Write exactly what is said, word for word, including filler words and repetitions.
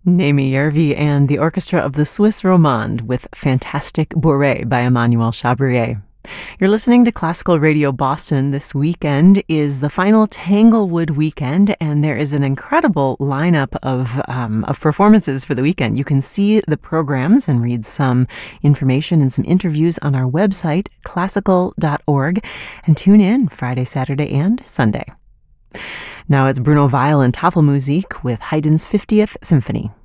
Naomi Järvi and the Orchestra of the Swiss Romande with Fantastic Bourrée by Emmanuel Chabrier. You're listening to Classical Radio Boston. This weekend is the final Tanglewood weekend, and there is an incredible lineup of um, of performances for the weekend. You can see the programs and read some information and some interviews on our website, classical dot org, and tune in Friday, Saturday, and Sunday. Now it's Bruno Weil and Tafelmusik with Haydn's fiftieth Symphony.